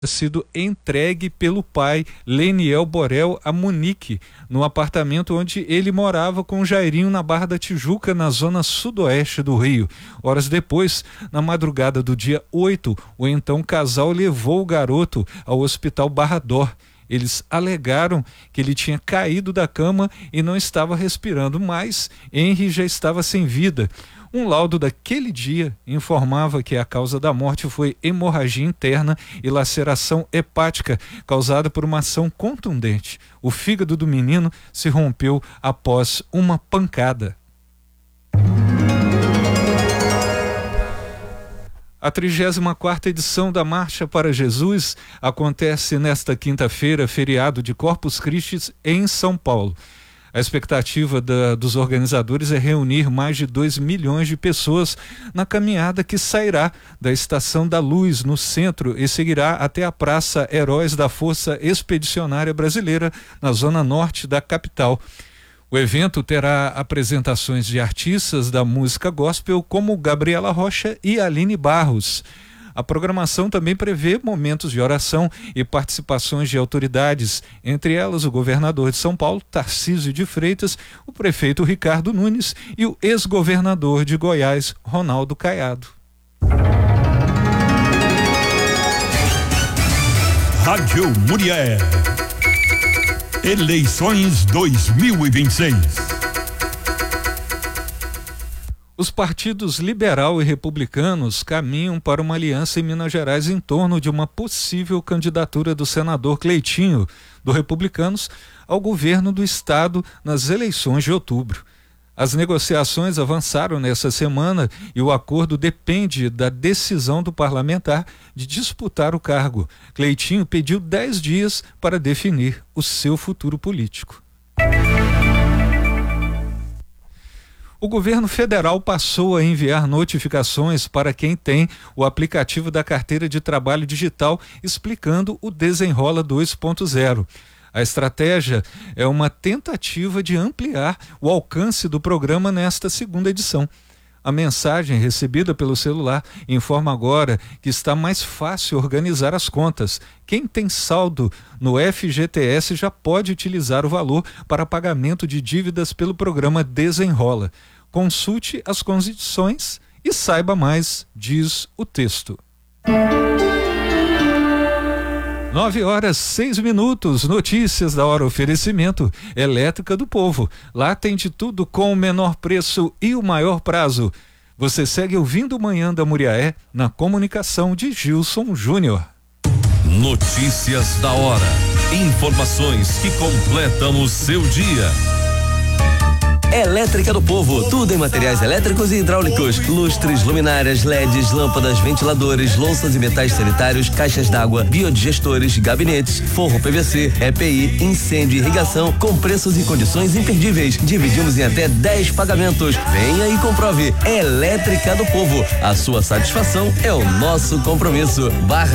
sido entregue pelo pai, Leniel Borel, a Monique, no apartamento onde ele morava com o Jairinho na Barra da Tijuca, na zona sudoeste do Rio. Horas depois, na madrugada do dia 8, o então casal levou o garoto ao hospital Barra D'Or. Eles alegaram que ele tinha caído da cama e não estava respirando, mas Henry já estava sem vida. Um laudo daquele dia informava que a causa da morte foi hemorragia interna e laceração hepática causada por uma ação contundente. O fígado do menino se rompeu após uma pancada. A 34ª edição da Marcha para Jesus acontece nesta quinta-feira, feriado de Corpus Christi, em São Paulo. A expectativa dos organizadores é reunir mais de 2 milhões de pessoas na caminhada que sairá da Estação da Luz, no centro, e seguirá até a Praça Heróis da Força Expedicionária Brasileira, na zona norte da capital. O evento terá apresentações de artistas da música gospel como Gabriela Rocha e Aline Barros. A programação também prevê momentos de oração e participações de autoridades, entre elas o governador de São Paulo, Tarcísio de Freitas, o prefeito Ricardo Nunes e o ex-governador de Goiás, Ronaldo Caiado. Rádio Muriel. Eleições 2026. Os partidos liberal e republicanos caminham para uma aliança em Minas Gerais em torno de uma possível candidatura do senador Cleitinho, do Republicanos, ao governo do estado nas eleições de outubro. As negociações avançaram nessa semana e o acordo depende da decisão do parlamentar de disputar o cargo. Cleitinho pediu 10 dias para definir o seu futuro político. O governo federal passou a enviar notificações para quem tem o aplicativo da Carteira de Trabalho Digital, explicando o Desenrola 2.0. A estratégia é uma tentativa de ampliar o alcance do programa nesta segunda edição. A mensagem recebida pelo celular informa agora que está mais fácil organizar as contas. Quem tem saldo no FGTS já pode utilizar o valor para pagamento de dívidas pelo programa Desenrola. Consulte as condições e saiba mais, diz o texto. 9h06. Notícias da hora. Oferecimento Elétrica do Povo. Lá tem de tudo com o menor preço e o maior prazo. Você segue ouvindo o Manhã da Muriaé na comunicação de Gilson Júnior. Notícias da hora. Informações que completam o seu dia. Elétrica do Povo, tudo em materiais elétricos e hidráulicos, lustres, luminárias, LEDs, lâmpadas, ventiladores, louças e metais sanitários, caixas d'água, biodigestores, gabinetes, forro PVC, EPI, incêndio e irrigação, com preços e condições imperdíveis. Dividimos em até 10 pagamentos. Venha e comprove. Elétrica do Povo, a sua satisfação é o nosso compromisso.